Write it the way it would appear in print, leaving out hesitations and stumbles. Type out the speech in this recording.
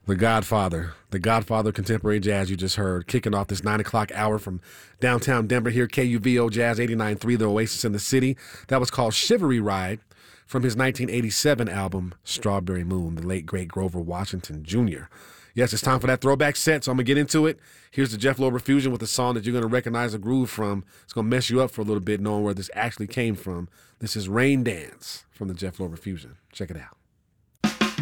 The Godfather Contemporary Jazz you just heard, kicking off this 9 o'clock hour from downtown Denver here, KUVO Jazz 89.3, the Oasis in the City. That was called Shivery Ride from his 1987 album, Strawberry Moon, the late, great Grover Washington Jr. Yes, it's time for that throwback set, so I'm going to get into it. Here's the Jeff Lorber Fusion with a song that you're going to recognize the groove from. It's going to mess you up for a little bit knowing where this actually came from. This is Rain Dance from the Jeff Lorber Fusion. Check it out.